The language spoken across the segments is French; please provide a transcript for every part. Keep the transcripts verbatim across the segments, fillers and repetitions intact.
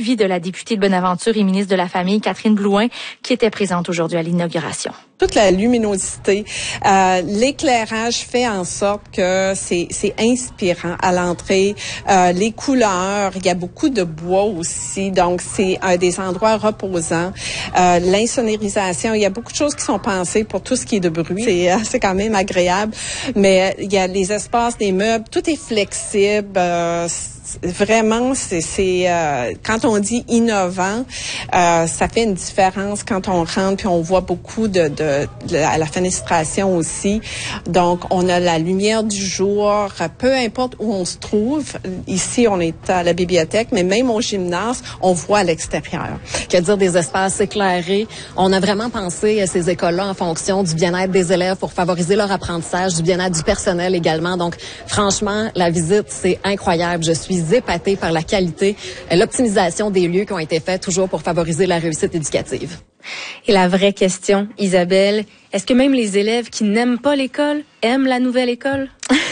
suivi de la députée de Bonaventure et ministre de la Famille, Catherine Blouin, qui était présente aujourd'hui à l'inauguration. Toute la luminosité, euh, l'éclairage fait en sorte que c'est c'est inspirant à l'entrée. Euh, les couleurs, il y a beaucoup de bois aussi, donc c'est euh, des endroits reposants. Euh, l'insonorisation, il y a beaucoup de choses qui sont pensées pour tout ce qui est de bruit. C'est euh, c'est quand même agréable, mais il y a les espaces, des meubles, tout est flexible. Euh, Vraiment, c'est, c'est euh, quand on dit innovant, euh, ça fait une différence quand on rentre puis on voit beaucoup de, de, de à la fenestration aussi. Donc, on a la lumière du jour, peu importe où on se trouve. Ici, on est à la bibliothèque, mais même au gymnase, on voit à l'extérieur. Que dire des espaces éclairés. On a vraiment pensé à ces écoles-là en fonction du bien-être des élèves pour favoriser leur apprentissage, du bien-être du personnel également. Donc, franchement, la visite, c'est incroyable. Je suis épatée par la qualité, l'optimisation des lieux qui ont été faits toujours pour favoriser la réussite éducative. Et la vraie question, Isabelle, est-ce que même les élèves qui n'aiment pas l'école aiment la nouvelle école?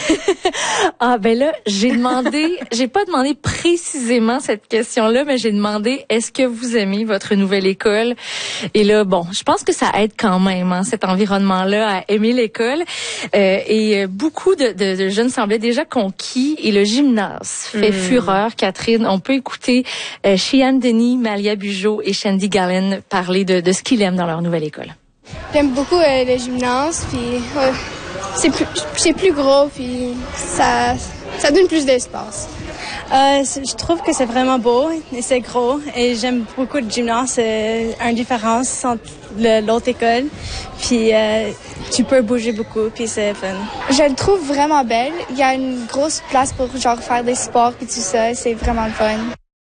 Ah ben là, j'ai demandé, j'ai pas demandé précisément cette question-là, mais j'ai demandé est-ce que vous aimez votre nouvelle école? Et là, bon, je pense que ça aide quand même, hein, cet environnement-là, à aimer l'école. Euh, et beaucoup de, de, de jeunes semblaient déjà conquis. Et le gymnase fait mmh. fureur, Catherine. On peut écouter euh, Cheyenne Denis, Malia Bugeaud et Shandy Gallen parler de, de ce qu'ils aiment dans leur nouvelle école. J'aime beaucoup euh, le gymnase, puis ouais, c'est plus, c'est plus gros, puis ça, ça donne plus d'espace. Euh, je trouve que c'est vraiment beau et c'est gros et j'aime beaucoup le gymnase. C'est une différence entre le, l'autre école, puis euh, tu peux bouger beaucoup, puis c'est fun. Je le trouve vraiment belle. Il y a une grosse place pour genre faire des sports et tout ça. C'est vraiment le fun.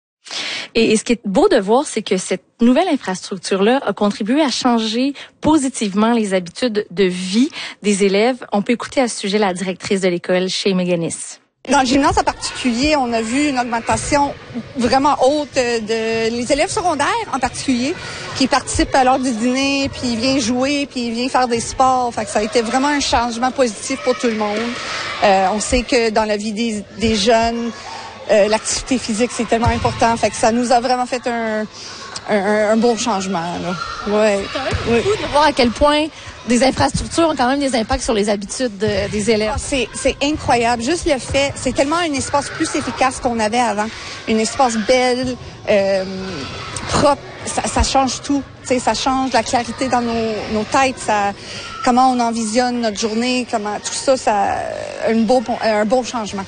Et, et ce qui est beau de voir, c'est que cette nouvelle infrastructure-là a contribué à changer positivement les habitudes de vie des élèves. On peut écouter à ce sujet la directrice de l'école, Shay McGinnis. Dans le gymnase en particulier, on a vu une augmentation vraiment haute de les élèves secondaires en particulier qui participent à l'heure du dîner, puis ils viennent jouer, puis ils viennent faire des sports. Fait que ça a été vraiment un changement positif pour tout le monde. Euh, on sait que dans la vie des, des jeunes, Euh, l'activité physique, c'est tellement important. Fait que ça nous a vraiment fait un, un, un bon changement. Là. Ouais. C'est quand même beaucoup de voir à quel point des infrastructures ont quand même des impacts sur les habitudes de, des élèves. Ah, c'est, c'est incroyable. Juste le fait, c'est tellement un espace plus efficace qu'on avait avant. Un espace belle, euh, propre. Ça, ça change tout. T'sais, ça change la clarité dans nos, nos têtes. Ça, comment on envisionne notre journée, comment tout ça, ça un beau, un beau changement.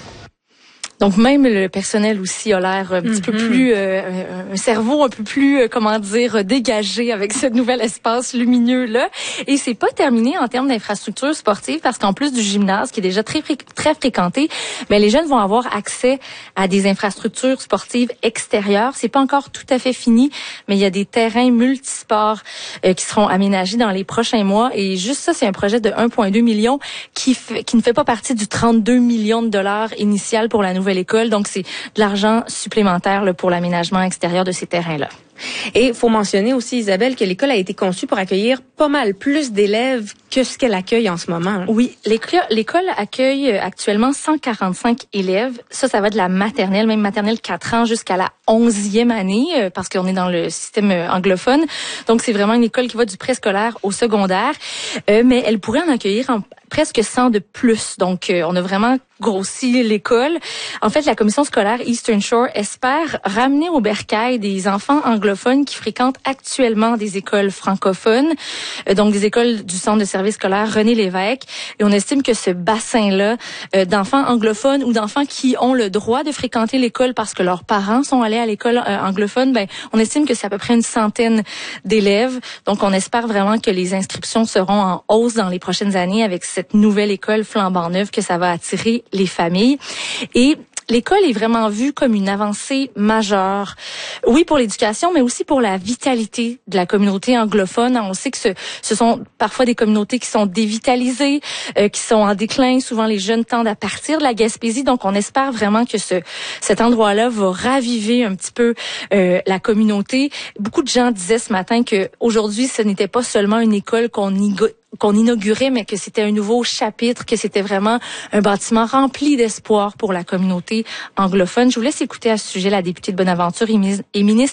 Donc même le personnel aussi a l'air un petit mm-hmm. peu plus euh, un cerveau un peu plus euh, comment dire dégagé avec ce nouvel espace lumineux là. Et c'est pas terminé en termes d'infrastructures sportives parce qu'en plus du gymnase qui est déjà très très fréquenté, ben les jeunes vont avoir accès à des infrastructures sportives extérieures. C'est pas encore tout à fait fini, mais il y a des terrains multisports euh, qui seront aménagés dans les prochains mois. Et juste ça, c'est un projet de un virgule deux million qui fait, qui ne fait pas partie du trente-deux millions de dollars initial pour la nouvelle école. Donc, c'est de l'argent supplémentaire là, pour l'aménagement extérieur de ces terrains-là. Et il faut mentionner aussi, Isabelle, que l'école a été conçue pour accueillir pas mal plus d'élèves que ce qu'elle accueille en ce moment. Oui, l'école, l'école accueille actuellement cent quarante-cinq élèves. Ça, ça va de la maternelle, même maternelle quatre ans, jusqu'à la onzième année, parce qu'on est dans le système anglophone. Donc, c'est vraiment une école qui va du préscolaire au secondaire. Euh, mais elle pourrait en accueillir en presque cent de plus. Donc, euh, on a vraiment grossi l'école. En fait, la commission scolaire Eastern Shore espère ramener au bercail des enfants anglophones qui fréquentent actuellement des écoles francophones, euh, donc des écoles du centre de service scolaire René Lévesque. Et on estime que ce bassin-là euh, d'enfants anglophones ou d'enfants qui ont le droit de fréquenter l'école parce que leurs parents sont allés à l'école euh, anglophone, ben on estime que c'est à peu près une centaine d'élèves. Donc, on espère vraiment que les inscriptions seront en hausse dans les prochaines années avec cette nouvelle école flambant neuve, que ça va attirer les familles. Et l'école est vraiment vue comme une avancée majeure. Oui, pour l'éducation, mais aussi pour la vitalité de la communauté anglophone. On sait que ce, ce sont parfois des communautés qui sont dévitalisées, euh, qui sont en déclin. Souvent, les jeunes tendent à partir de la Gaspésie. Donc, on espère vraiment que ce, cet endroit-là va raviver un petit peu euh, la communauté. Beaucoup de gens disaient ce matin que aujourd'hui, ce n'était pas seulement une école qu'on y qu'on inaugurait, mais que c'était un nouveau chapitre, que c'était vraiment un bâtiment rempli d'espoir pour la communauté anglophone. Je vous laisse écouter à ce sujet la députée de Bonaventure et ministre